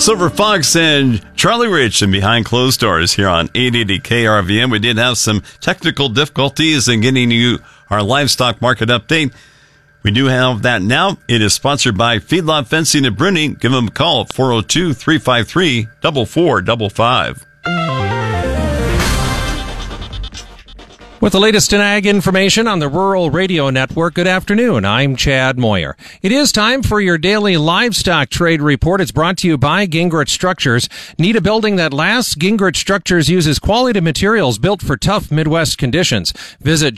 Silver Fox and Charlie Rich and Behind Closed Doors here on 880 KRVN. We did have some technical difficulties in getting you our livestock market update. We do have that now. It is sponsored by Feedlot Fencing at Bruni. Give them a call at 402-353-4455. With the latest in ag information on the Rural Radio Network, good afternoon. I'm Chad Moyer. It is time for your daily livestock trade report. It's brought to you by Gingrich Structures. Need a building that lasts? Gingrich Structures uses quality materials built for tough Midwest conditions. Visit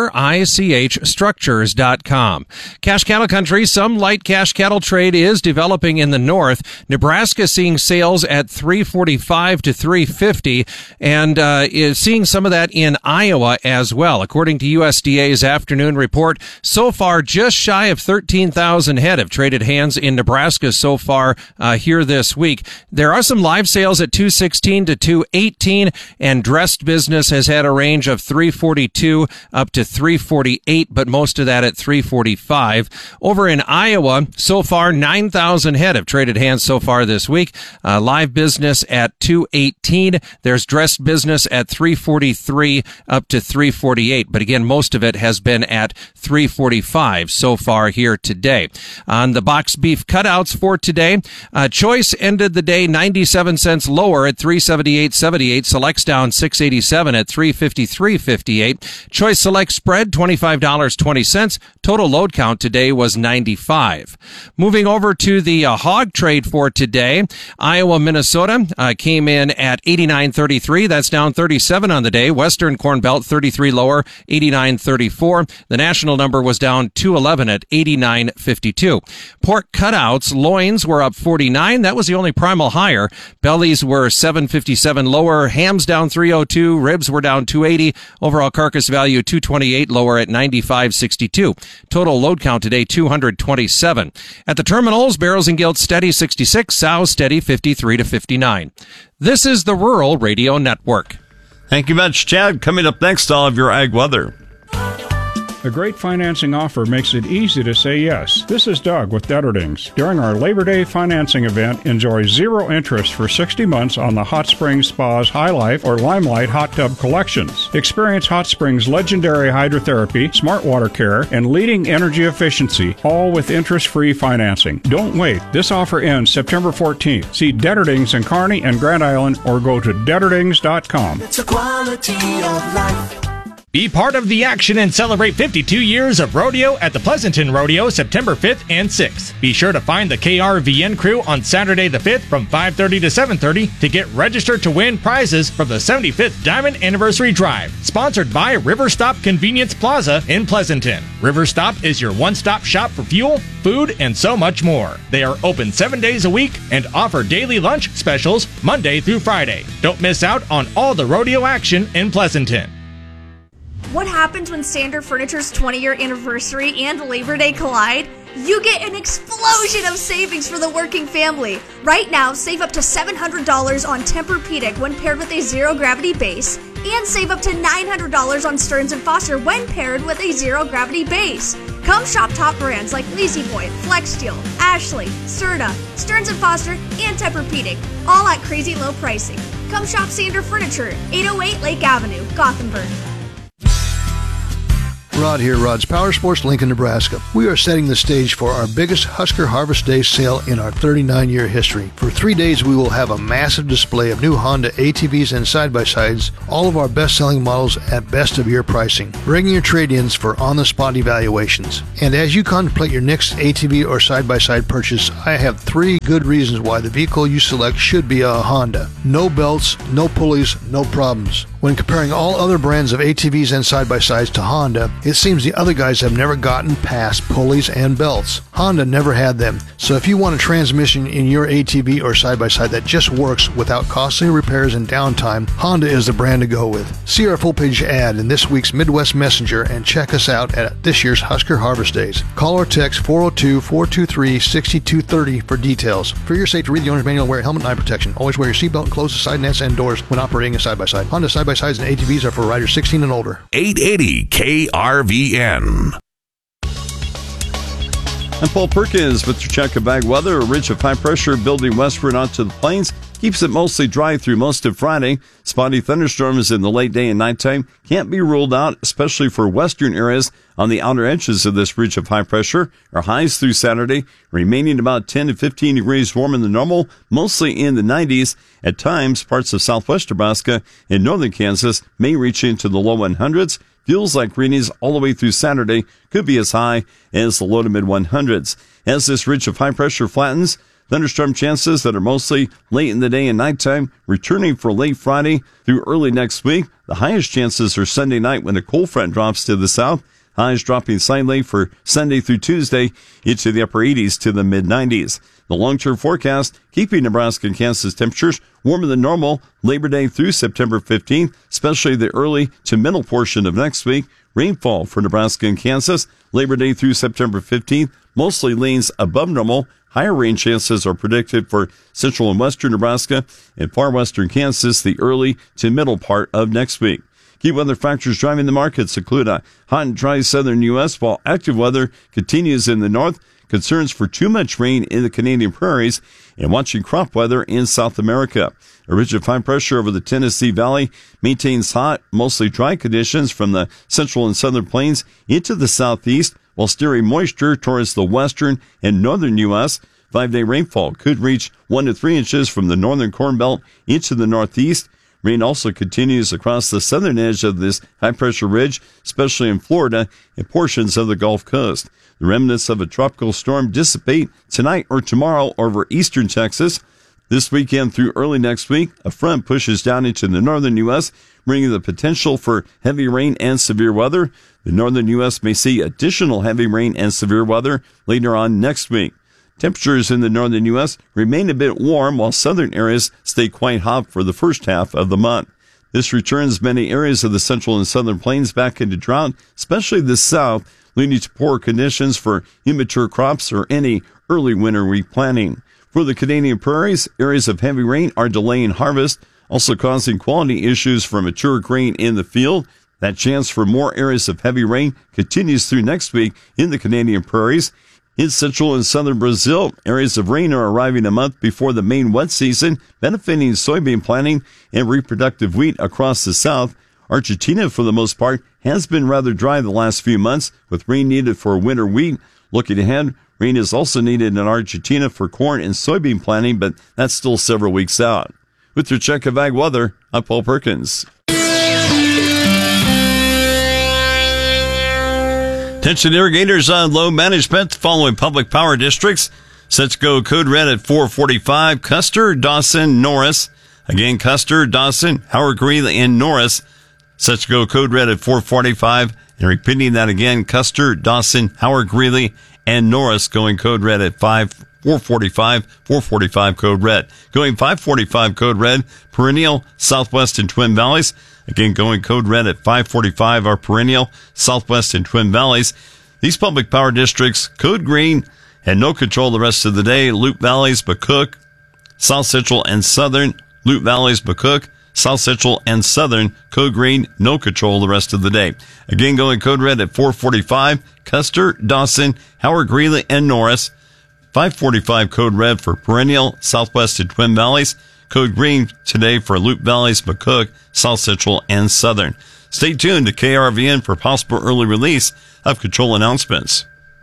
gingerichstructures.com. Cash cattle country, some light cash cattle trade is developing in the north. Nebraska seeing sales at $345 to $350 and is seeing some of that in Iowa as well. According to USDA's afternoon report, so far just shy of 13,000 head have traded hands in Nebraska so far here this week. There are some live sales at $216 to $218, and dressed business has had a range of $342 up to $348, but most of that at $345. Over in Iowa, so far 9,000 head have traded hands so far this week. Live business at $218. There's dressed business at $343 up to $348, but again, most of it has been at $345 so far here today. On the box beef cutouts for today, Choice ended the day 97 cents lower at $378.78. Select's down $6.87 at $353.58. Choice Select spread $25.20. Total load count today was 95. Moving over to the hog trade for today, Iowa, Minnesota came in at 89.33. That's down 37 on the day. Western Corn Belt 33 lower, 89.34. The national number was down 211 at 89.52. Pork cutouts, loins were up 49. That was the only primal higher. Bellies were 7.57 lower. Hams down 302. Ribs were down 280. Overall carcass value 228 lower at 95.62. Total load count today 227. At the terminals, barrels and gilts steady 66. Sows steady 53 to 59. This is the Rural Radio Network. Thank you much, Chad. Coming up next, all of your ag weather. A great financing offer makes it easy to say yes. This is Doug with Detterdings. During our Labor Day financing event, enjoy zero interest for 60 months on the Hot Springs Spa's High Life or Limelight hot tub collections. Experience Hot Springs' legendary hydrotherapy, smart water care, and leading energy efficiency, all with interest-free financing. Don't wait. This offer ends September 14th. See Detterdings in Kearney and Grand Island or go to Detterdings.com. It's a quality of life. Be part of the action and celebrate 52 years of rodeo at the Pleasanton Rodeo September 5th and 6th. Be sure to find the KRVN crew on Saturday the 5th from 5:30 to 7:30 to get registered to win prizes from the 75th Diamond Anniversary Drive, sponsored by Riverstop Convenience Plaza in Pleasanton. Riverstop is your one-stop shop for fuel, food, and so much more. They are open 7 days a week and offer daily lunch specials Monday through Friday. Don't miss out on all the rodeo action in Pleasanton. What happens when Standard Furniture's 20-year anniversary and Labor Day collide? You get an explosion of savings for the working family. Right now, save up to $700 on Tempur-Pedic when paired with a zero-gravity base, and save up to $900 on Stearns & Foster when paired with a zero-gravity base. Come shop top brands like La-Z-Boy, Flexsteel, Ashley, Serta, Stearns & Foster, and Tempur-Pedic, all at crazy low pricing. Come shop Standard Furniture, 808 Lake Avenue, Gothenburg. Rod here, Rod's Power Sports, Lincoln, Nebraska. We are setting the stage for our biggest Husker Harvest Day sale in our 39-year history. For 3 days, we will have a massive display of new Honda ATVs and side-by-sides, all of our best-selling models at best-of-year pricing. Bring your trade-ins for on-the-spot evaluations. And as you contemplate your next ATV or side-by-side purchase, I have 3 good reasons why the vehicle you select should be a Honda. No belts, no pulleys, no problems. When comparing all other brands of ATVs and side-by-sides to Honda, it seems the other guys have never gotten past pulleys and belts. Honda never had them. So if you want a transmission in your ATV or side-by-side that just works without costly repairs and downtime, Honda is the brand to go with. See our full-page ad in this week's Midwest Messenger and check us out at this year's Husker Harvest Days. Call or text 402-423-6230 for details. For your safety, read the owner's manual and wear a helmet and eye protection. Always wear your seatbelt and close the side nets and doors when operating a side-by-side. Honda side-by-sides and ATVs are for riders 16 and older. 880 KRVN. I'm Paul Perkins with your check of bag weather. A ridge of high pressure building westward onto the plains keeps it mostly dry through most of Friday. Spotty thunderstorms in the late day and nighttime can't be ruled out, especially for western areas on the outer edges of this ridge of high pressure. Our highs through Saturday remaining about 10 to 15 degrees warmer than normal, mostly in the 90s. At times, parts of southwest Nebraska and northern Kansas may reach into the low 100s. Feels like readings all the way through Saturday could be as high as the low to mid 100s. As this ridge of high pressure flattens, thunderstorm chances that are mostly late in the day and nighttime, returning for late Friday through early next week. The highest chances are Sunday night when a cold front drops to the south. Highs dropping slightly for Sunday through Tuesday into the upper 80s to the mid 90s. The long-term forecast keeping Nebraska and Kansas temperatures warmer than normal Labor Day through September 15th, especially the early to middle portion of next week. Rainfall for Nebraska and Kansas Labor Day through September 15th mostly leans above normal. Higher rain chances are predicted for central and western Nebraska and far western Kansas the early to middle part of next week. Key weather factors driving the markets include a hot and dry southern U.S., while active weather continues in the north, concerns for too much rain in the Canadian prairies, and watching crop weather in South America. A ridge of high pressure over the Tennessee Valley maintains hot, mostly dry conditions from the central and southern plains into the southeast, while steering moisture towards the western and northern U.S. 5-day rainfall could reach 1 to 3 inches from the northern Corn Belt into the northeast. Rain also continues across the southern edge of this high-pressure ridge, especially in Florida and portions of the Gulf Coast. The remnants of a tropical storm dissipate tonight or tomorrow over eastern Texas. This weekend through early next week, a front pushes down into the northern U.S., bringing the potential for heavy rain and severe weather. The northern U.S. may see additional heavy rain and severe weather later on next week. Temperatures in the northern U.S. remain a bit warm, while southern areas stay quite hot for the first half of the month. This returns many areas of the central and southern plains back into drought, especially the south, leading to poor conditions for immature crops or any early winter wheat planting. For the Canadian prairies, areas of heavy rain are delaying harvest, also causing quality issues for mature grain in the field. That chance for more areas of heavy rain continues through next week in the Canadian prairies. In central and southern Brazil, areas of rain are arriving a month before the main wet season, benefiting soybean planting and reproductive wheat across the south. Argentina, for the most part, has been rather dry the last few months, with rain needed for winter wheat. Looking ahead, rain is also needed in Argentina for corn and soybean planting, but that's still several weeks out. With your check of ag weather, I'm Paul Perkins. Attention irrigators on low management following public power districts. Set to go code red at 445. Custer, Dawson, Norris. Again, Custer, Dawson, Howard Greeley, and Norris. Set to go code red at 445. And repeating that again, Custer, Dawson, Howard Greeley, and Norris going code red at 445 code red. Going 545 code red, Perennial, Southwest, and Twin Valleys. Again, going code red at 545 are Perennial, Southwest, and Twin Valleys. These public power districts, code green, had no control the rest of the day. Loup Valleys, McCook, South Central, and Southern. Loup Valleys, McCook, South Central, and Southern. Code green, no control the rest of the day. Again, going code red at 445, Custer, Dawson, Howard Greeley, and Norris. 545 code red for Perennial, Southwest, and Twin Valleys. Code green today for Loup Valleys, McCook, South Central, and Southern. Stay tuned to KRVN for possible early release of control announcements.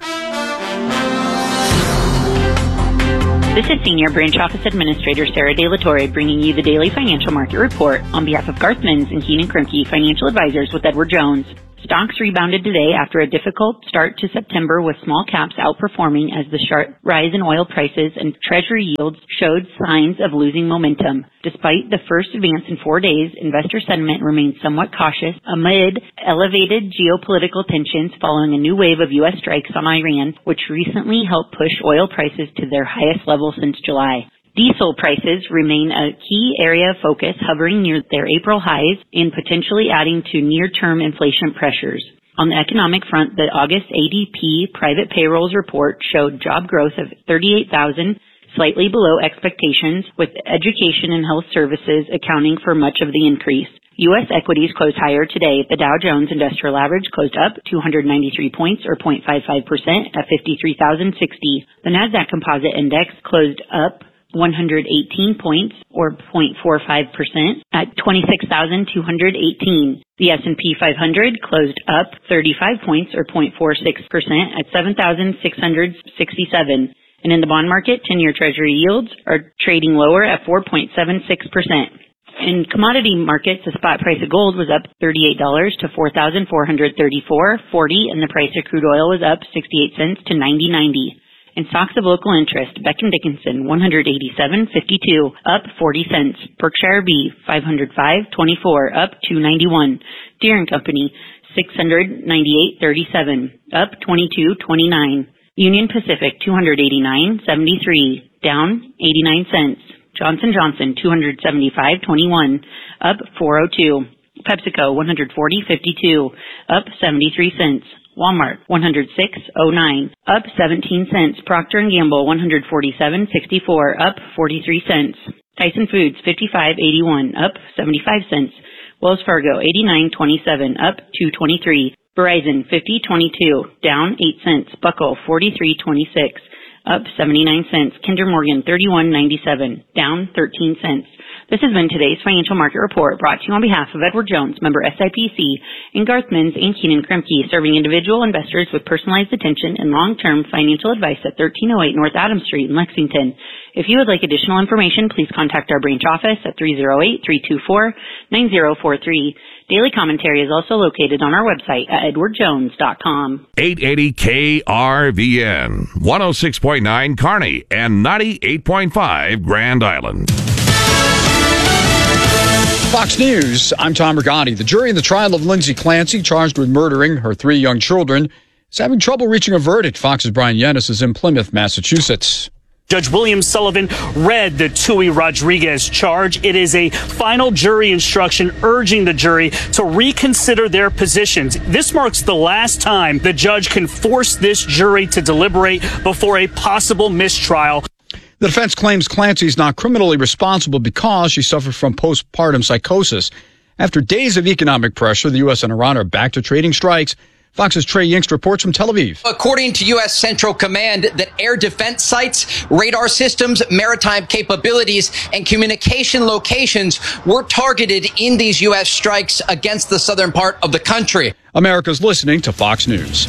This is Senior Branch Office Administrator Sarah De La Torre bringing you the daily financial market report on behalf of Garth Mins and Keenan Krumke Financial Advisors with Edward Jones. Stocks rebounded today after a difficult start to September, with small caps outperforming as the sharp rise in oil prices and Treasury yields showed signs of losing momentum. Despite the first advance in 4 days, investor sentiment remains somewhat cautious amid elevated geopolitical tensions following a new wave of U.S. strikes on Iran, which recently helped push oil prices to their highest level since July. Diesel prices remain a key area of focus, hovering near their April highs and potentially adding to near-term inflation pressures. On the economic front, the August ADP private payrolls report showed job growth of 38,000, slightly below expectations, with education and health services accounting for much of the increase. U.S. equities closed higher today. The Dow Jones Industrial Average closed up 293 points, or 0.55%, at 53,060. The Nasdaq Composite Index closed up 118 points, or 0.45%, at 26,218. The S&P 500 closed up 35 points, or 0.46%, at 7,667. And in the bond market, 10-year Treasury yields are trading lower at 4.76%. In commodity markets, the spot price of gold was up $38 to $4,434.40, and the price of crude oil was up 68 cents to $90.90. In stocks of local interest, Becton Dickinson, $187.52, up 40 cents. Berkshire B, $505.24, up $2.91. Deere & Company, $698.37, up $22.29. Union Pacific, $289.73, down 89 cents. Johnson & Johnson, $275.21, up $4.02. PepsiCo, $140.52, up 73 cents. Walmart, $106.09, up 17 cents. Procter & Gamble, $147.64, up 43 cents. Tyson Foods, $55.81, up 75 cents. Wells Fargo, $89.27, up $2.23. Verizon, $50.22, down 8 cents. Buckle, $43.26, up 79 cents. Kinder Morgan, $31.97, down 13 cents. This has been today's Financial Market Report, brought to you on behalf of Edward Jones, member SIPC, and Garth Mins and Keenan Kremke, serving individual investors with personalized attention and long-term financial advice at 1308 North Adams Street in Lexington. If you would like additional information, please contact our branch office at 308-324-9043. Daily commentary is also located on our website at edwardjones.com. 880 KRVN, 106.9 Kearney, and 98.5 Grand Island. Fox News, I'm Tom Rigotti. The jury in the trial of Lindsay Clancy, charged with murdering her 3 young children, is having trouble reaching a verdict. Fox's Brian Yennis is in Plymouth, Massachusetts. Judge William Sullivan read the Tui Rodriguez charge. It is a final jury instruction urging the jury to reconsider their positions. This marks the last time the judge can force this jury to deliberate before a possible mistrial. The defense claims Clancy is not criminally responsible because she suffered from postpartum psychosis. After days of economic pressure, the U.S. and Iran are back to trading strikes. Fox's Trey Yingst reports from Tel Aviv. According to U.S. Central Command, that air defense sites, radar systems, maritime capabilities, and communication locations were targeted in these U.S. strikes against the southern part of the country. America's listening to Fox News.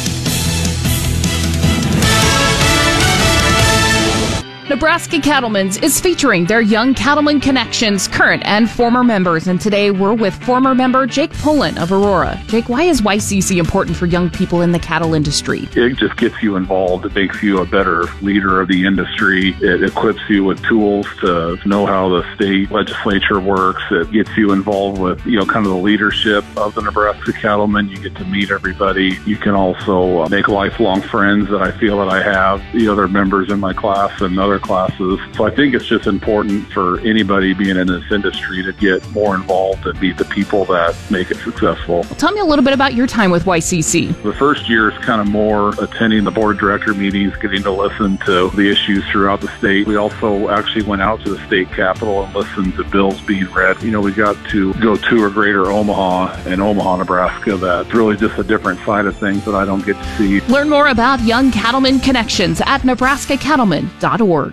Nebraska Cattlemen's is featuring their Young Cattlemen Connections, current and former members. And today we're with former member Jake Pullen of Aurora. Jake, why is YCC important for young people in the cattle industry? It just gets you involved. It makes you a better leader of the industry. It equips you with tools to know how the state legislature works. It gets you involved with, kind of the leadership of the Nebraska Cattlemen. You get to meet everybody. You can also make lifelong friends that I feel that I have, the other members in my class and other classes. So I think it's just important for anybody being in this industry to get more involved and meet the people that make it successful. Tell me a little bit about your time with YCC. The first year is kind of more attending the board director meetings, getting to listen to the issues throughout the state. We also actually went out to the state capitol and listened to bills being read. We got to go tour Greater Omaha and Omaha, Nebraska. That's really just a different side of things that I don't get to see. Learn more about Young Cattlemen Connections at nebraskacattlemen.org.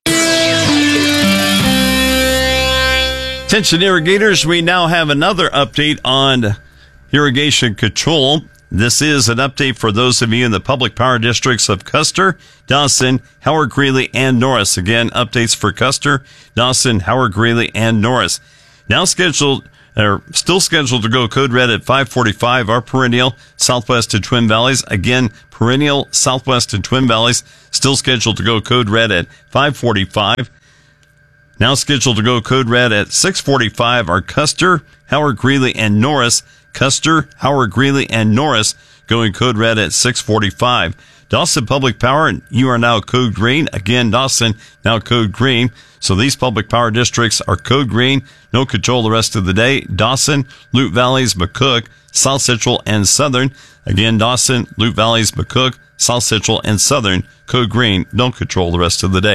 Attention irrigators, we now have another update on irrigation control. This is an update for those of you in the public power districts of Custer, Dawson, Howard Greeley, and Norris. Again, updates for Custer, Dawson, Howard Greeley, and Norris. Still scheduled to go code red at 545 are perennial Southwest and Twin Valleys. Again, perennial Southwest and Twin Valleys still scheduled to go code red at 545. Now scheduled to go code red at 645 are Custer, Howard Greeley, and Norris. Custer, Howard Greeley, and Norris going code red at 645. Dawson Public Power, you are now code green. Again, Dawson, now code green. So these public power districts are code green. No control the rest of the day. Dawson, Loup Valleys, McCook, South Central, and Southern. Again, Dawson, Loup Valleys, McCook, South Central, and Southern, code green. Don't control the rest of the day.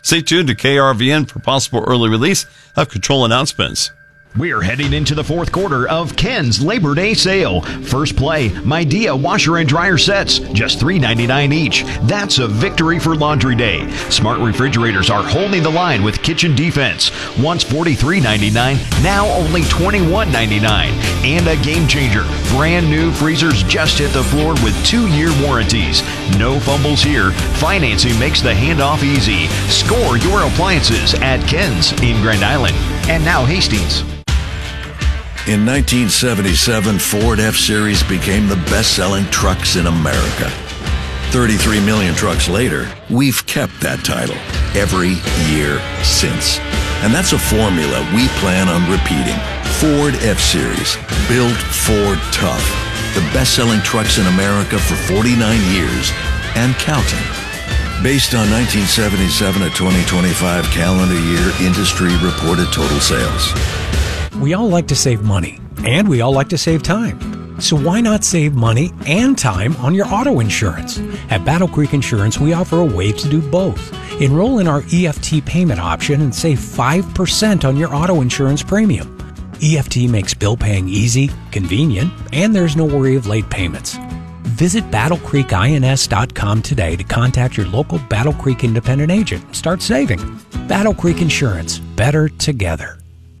Stay tuned to KRVN for possible early release of control announcements. We're heading into the fourth quarter of Ken's Labor Day sale. First play, Midea washer and dryer sets, just $3.99 each. That's a victory for Laundry Day. Smart refrigerators are holding the line with kitchen defense. Once $43.99, now only $21.99. And a game changer, brand new freezers just hit the floor with 2-year warranties. No fumbles here. Financing makes the handoff easy. Score your appliances at Ken's in Grand Island. And now Hastings. In 1977, Ford F-Series became the best-selling trucks in America. 33 million trucks later, we've kept that title every year since. And that's a formula we plan on repeating. Ford F-Series, built Ford tough. The best-selling trucks in America for 49 years and counting. Based on 1977 to 2025 calendar year industry reported total sales. We all like to save money, and we all like to save time. So why not save money and time on your auto insurance? At Battle Creek Insurance, we offer a way to do both. Enroll in our EFT payment option and save 5% on your auto insurance premium. EFT makes bill paying easy, convenient, and there's no worry of late payments. Visit BattleCreekINS.com today to contact your local Battle Creek independent agent and start saving. Battle Creek Insurance, better together.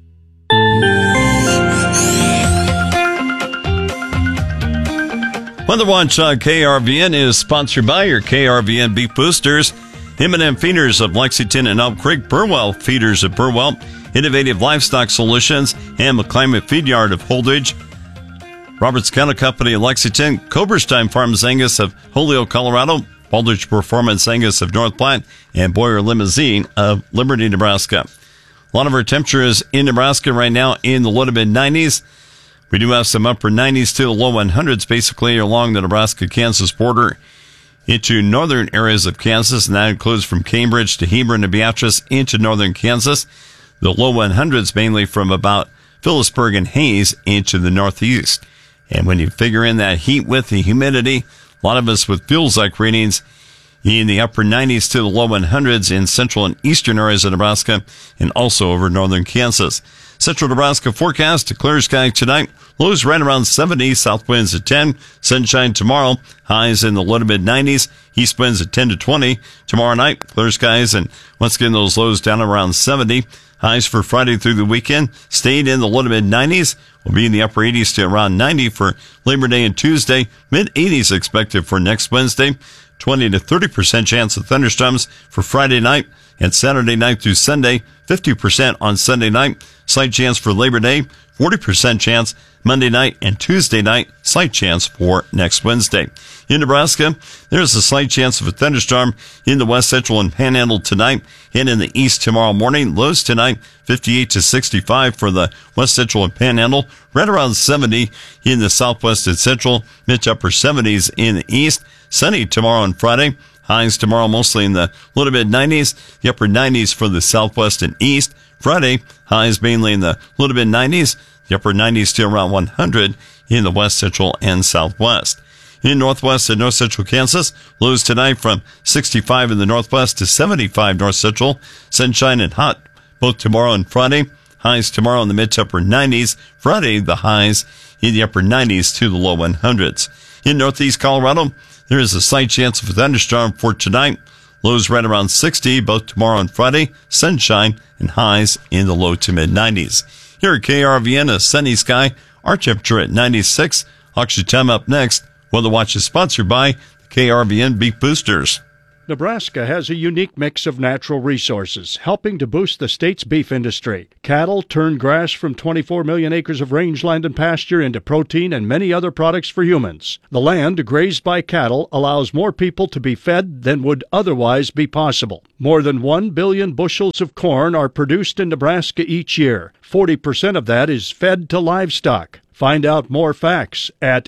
Weather Watch on KRVN is sponsored by your KRVN Beef Boosters, M&M Feeders of Lexington and Elk Creek, Burwell Feeders of Burwell, Innovative Livestock Solutions, and McClimate Feed Yard of Holdridge, Roberts Cattle Company of Lexington, Coberstein Farms Angus of Holyoke, Colorado, Baldrige Performance Angus of North Platte, and Boyer Limousine of Liberty, Nebraska. A lot of our temperatures in Nebraska right now in the low to mid-90s. We do have some upper 90s to the low 100s, basically along the Nebraska-Kansas border into northern areas of Kansas, and that includes from Cambridge to Hebron and Beatrice into northern Kansas. The low 100s mainly from about Phillipsburg and Hayes into the northeast. And when you figure in that heat with the humidity, a lot of us with feels-like readings in the upper 90s to the low 100s in central and eastern areas of Nebraska and also over northern Kansas. Central Nebraska forecast, a clear sky tonight. Lows right around 70, south winds at 10. Sunshine tomorrow, highs in the low to mid 90s. East winds at 10 to 20. Tomorrow night, clear skies and once again those lows down around 70. Highs for Friday through the weekend stayed in the low to mid 90s. Will be in the upper 80s to around 90 for Labor Day and Tuesday. Mid 80s expected for next Wednesday. 20 to 30% chance of thunderstorms for Friday night and Saturday night through Sunday. 50% on Sunday night. Slight chance for Labor Day. 40% chance Monday night and Tuesday night. Slight chance for next Wednesday. In Nebraska, there's a slight chance of a thunderstorm in the west central and panhandle tonight and in the east tomorrow morning. Lows tonight, 58 to 65 for the west central and panhandle. Right around 70 in the southwest and central. Mid to upper 70s in the east. Sunny tomorrow and Friday. Highs tomorrow mostly in the low to mid 90s. The upper 90s for the southwest and east. Friday, highs mainly in the low to mid 90s. The upper 90s to around 100 in the west central and southwest. In northwest and north central Kansas, lows tonight from 65 in the northwest to 75 north central. Sunshine and hot both tomorrow and Friday. Highs tomorrow in the mid to upper 90s. Friday, the highs in the upper 90s to the low 100s. In northeast Colorado, there is a slight chance of a thunderstorm for tonight. Lows right around 60 both tomorrow and Friday. Sunshine and highs in the low to mid 90s. Here at KRVN, a sunny sky. Our temperature at 96. Auction time up next. Weather Watch is sponsored by the KRVN Beef Boosters. Nebraska has a unique mix of natural resources, helping to boost the state's beef industry. Cattle turn grass from 24 million acres of rangeland and pasture into protein and many other products for humans. The land grazed by cattle allows more people to be fed than would otherwise be possible. More than 1 billion bushels of corn are produced in Nebraska each year. 40% of that is fed to livestock. Find out more facts at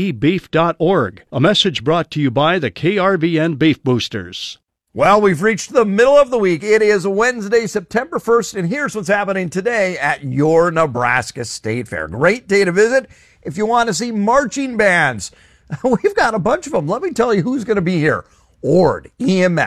nebeef.org. A message brought to you by the KRVN Beef Boosters. Well, we've reached the middle of the week. It is Wednesday, September 1st, and here's what's happening today at your Nebraska State Fair. Great day to visit if you want to see marching bands. We've got a bunch of them. Let me tell you who's going to be here. Ord, EMF,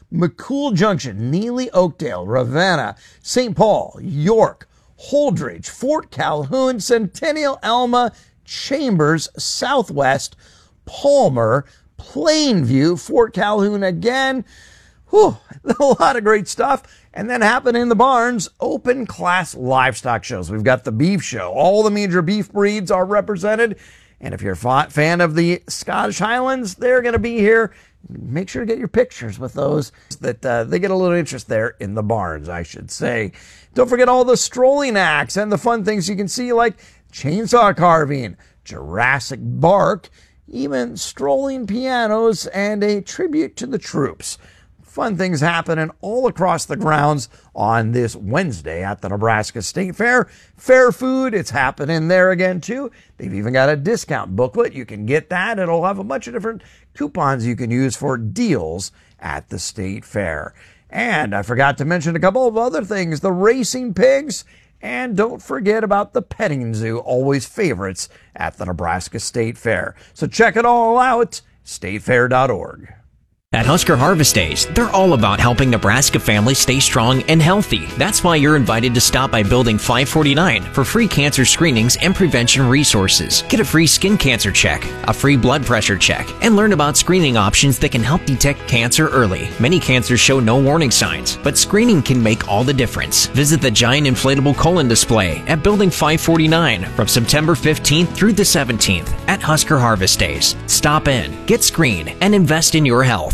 McCool Junction, Neely, Oakdale, Ravenna, St. Paul, York, Holdridge, Fort Calhoun, Centennial, Alma, Chambers, Southwest, Palmer, Plainview, Fort Calhoun again. Whew, a lot of great stuff. And then happening in the barns, open class livestock shows. We've got the beef show. All the major beef breeds are represented. And if you're a fan of the Scottish Highlands, they're going to be here. Make sure to get your pictures with those, that they get a little interest there in the barns, I should say. Don't forget all the strolling acts and the fun things you can see, like chainsaw carving, Jurassic Bark, even strolling pianos, and a tribute to the troops. Fun things happening all across the grounds on this Wednesday at the Nebraska State Fair. Fair food, it's happening there again too. They've even got a discount booklet. You can get that. It'll have a bunch of different coupons you can use for deals at the State Fair. And I forgot to mention a couple of other things. The racing pigs, and don't forget about the petting zoo, always favorites at the Nebraska State Fair. So check it all out, statefair.org. At Husker Harvest Days, they're all about helping Nebraska families stay strong and healthy. That's why you're invited to stop by Building 549 for free cancer screenings and prevention resources. Get a free skin cancer check, a free blood pressure check, and learn about screening options that can help detect cancer early. Many cancers show no warning signs, but screening can make all the difference. Visit the giant inflatable colon display at Building 549 from September 15th through the 17th at Husker Harvest Days. Stop in, get screened, and invest in your health.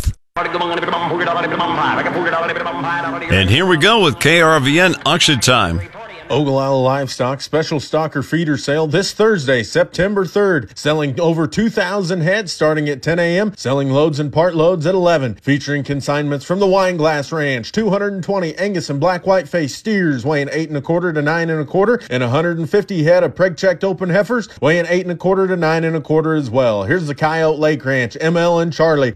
And here we go with KRVN Auction Time. Ogallala Livestock Special Stocker Feeder Sale this Thursday, September 3rd. Selling over 2,000 heads starting at 10 a.m. Selling loads and part loads at 11. Featuring consignments from the Wineglass Ranch. 220 Angus and black white-faced steers weighing 8 1/4 to 9 1/4. And 150 head of preg-checked open heifers weighing 8 1/4 to 9 1/4 as well. Here's the Coyote Lake Ranch, ML and Charlie.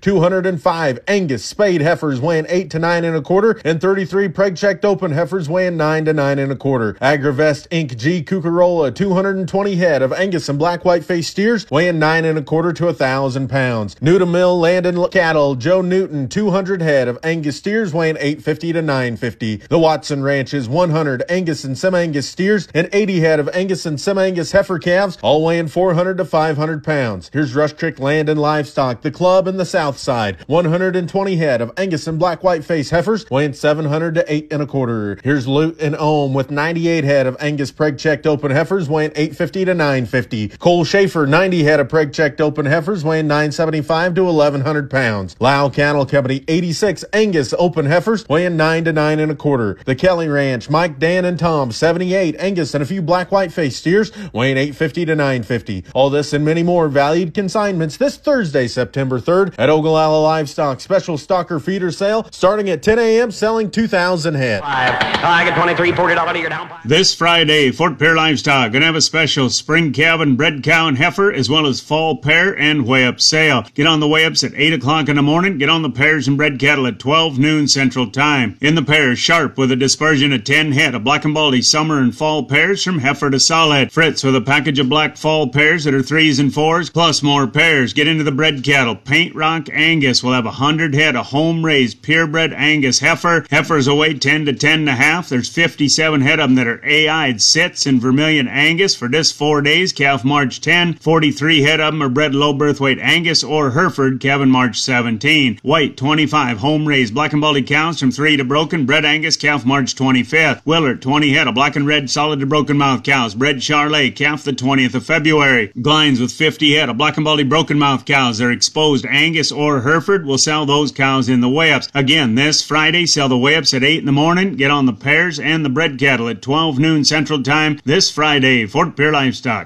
205 Angus spayed heifers weighing 8 to 9 1/4. And 33 preg-checked open heifers weighing 9 to 9 1/4. Agravest Inc. G. Cucarola, 220 head of Angus and black white-faced steers weighing 9 1/4 to 1,000 pounds. Newton Mill Landon Cattle, Joe Newton, 200 head of Angus steers weighing 850 to 950. The Watson Ranches, 100 Angus and Semi-Angus steers and 80 head of Angus and Semi-Angus heifer calves, all weighing 400 to 500 pounds. Here's Rush Creek Land and Livestock, the club in the south side, 120 head of Angus and black white-faced heifers weighing 700 to 8 1/4. Here's Lute and Ohm with 98 head of Angus preg-checked open heifers weighing 850 to 950. Cole Schaefer, 90 head of preg-checked open heifers weighing 975 to 1,100 pounds. Lau Cattle Company, 86 Angus open heifers weighing 9 to 9 1/4. The Kelly Ranch, Mike, Dan, and Tom, 78 Angus and a few black white-faced steers weighing 850 to 950. All this and many more valued consignments this Thursday, September 3rd at Ogallala Livestock Special Stocker Feeder Sale starting at 10 a.m. selling 2,000 head. I get 23, $40 to your down. This Friday, Fort Pierre Livestock going to have a special spring calf and bred cow and heifer, as well as fall pair and weigh-up sale. Get on the weigh-ups at 8 o'clock in the morning. Get on the pairs and bred cattle at 12 noon Central Time. In the pairs, Sharp with a dispersion of 10 head of black and baldy summer and fall pairs from heifer to solid. Fritz with a package of black fall pairs that are 3s and 4s, plus more pairs. Get into the bred cattle. Paint Rock Angus will have 100 head of home-raised purebred Angus heifer. Heifers will weigh 10 to 10 1/2. There's 57 head of them that are AI'd sits in Vermilion Angus for this 4 days, calf March 10. 43 head of them are bred low birth weight Angus or Hereford, calving March 17. White, 25 home-raised black and baldy cows from 3 to broken, bred Angus, calf March 25th. Willard, 20 head of black and red solid to broken mouth cows, bred Charlet, calf the 20th of February. Glines with 50 head of black and baldy broken mouth cows that are exposed Angus or Hereford will sell those cows in the weigh-ups. Again, this Friday, sell the weigh-ups at 8 in the morning. Get on the pairs and the bred cattle at 12 noon Central Time this Friday. Fort Pierre Livestock.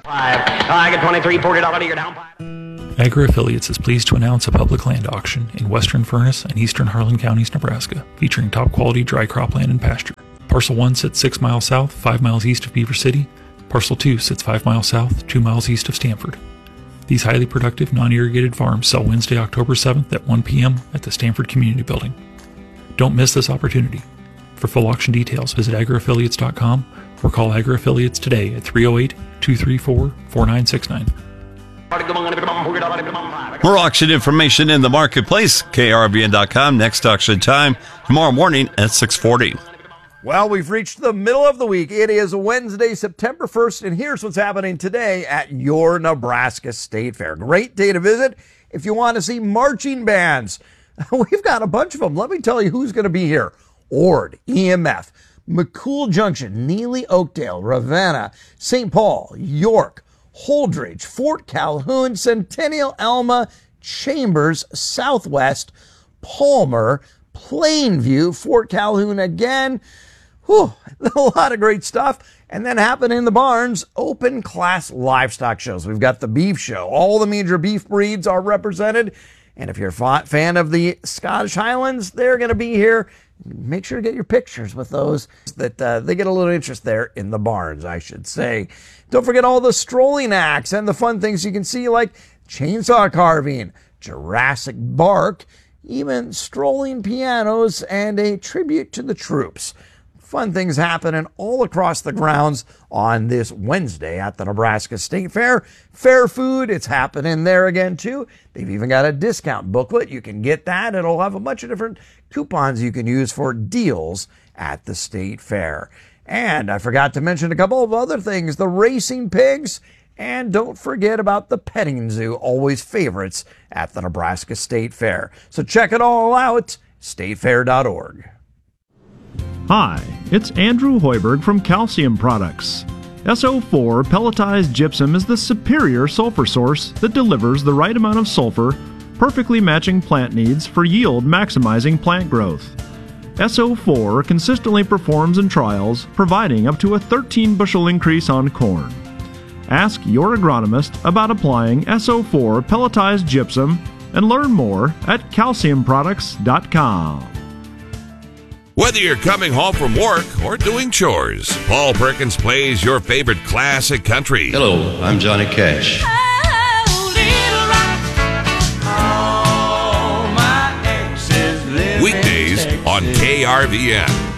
I get 23, $40 to your down. Agri Affiliates is pleased to announce a public land auction in western Furnace and eastern Harlan counties, Nebraska, featuring top quality dry cropland and pasture. Parcel 1 sits 6 miles south, 5 miles east of Beaver City. Parcel 2 sits 5 miles south, 2 miles east of Stanford. These highly productive, non-irrigated farms sell Wednesday, October 7th at 1 p.m. at the Stanford Community Building. Don't miss this opportunity. For full auction details, visit agriaffiliates.com or call Agri Affiliates today at 308-234-4969. More auction information in the marketplace, krvn.com. Next auction time tomorrow morning at 6:40. Well, we've reached the middle of the week. It is Wednesday, September 1st, and here's what's happening today at your Nebraska State Fair. Great day to visit if you want to see marching bands. We've got a bunch of them. Let me tell you who's going to be here. Ord, EMF, McCool Junction, Neely Oakdale, Ravenna, St. Paul, York, Holdridge, Fort Calhoun, Centennial, Alma, Chambers, Southwest, Palmer, Plainview, Fort Calhoun again. Whew, a lot of great stuff. And then happening in the barns, open class livestock shows. We've got the beef show. All the major beef breeds are represented. And if you're a fan of the Scottish Highlands, they're going to be here. Make sure to get your pictures with those, that they get a little interest there in the barns, I should say. Don't forget all the strolling acts and the fun things you can see, like chainsaw carving, Jurassic Bark, even strolling pianos, and a tribute to the troops. Fun things happening all across the grounds on this Wednesday at the Nebraska State Fair. Fair food, it's happening there again too. They've even got a discount booklet. You can get that. It'll have a bunch of different coupons you can use for deals at the State Fair. And I forgot to mention a couple of other things. The racing pigs, and don't forget about the petting zoo, always favorites at the Nebraska State Fair. So check it all out, statefair.org. Hi, it's Andrew Hoiberg from Calcium Products. SO4 pelletized gypsum is the superior sulfur source that delivers the right amount of sulfur, perfectly matching plant needs for yield maximizing plant growth. SO4 consistently performs in trials, providing up to a 13 bushel increase on corn. Ask your agronomist about applying SO4 pelletized gypsum and learn more at calciumproducts.com. Whether you're coming home from work or doing chores, Paul Perkins plays your favorite classic country. Hello, I'm Johnny Cash. Weekdays on KRVN.